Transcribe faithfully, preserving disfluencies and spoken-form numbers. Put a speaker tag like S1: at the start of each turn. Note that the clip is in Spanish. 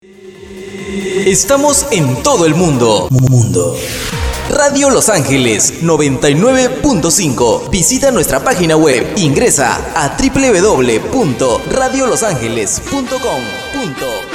S1: Estamos en todo el mundo. Mundo. Radio Los Ángeles noventa y nueve punto cinco. Visita nuestra página web. Ingresa a doble u doble u doble u punto radio los ángeles punto com punto